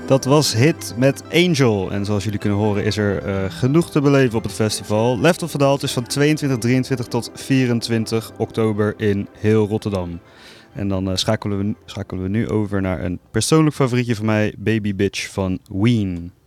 Dat was Hit met Angel. En zoals jullie kunnen horen is er genoeg te beleven op het festival. Left of Verdwaald is van 22, 23 tot 24 oktober in heel Rotterdam. En dan schakelen we nu over naar een persoonlijk favorietje van mij, Baby Bitch van Ween.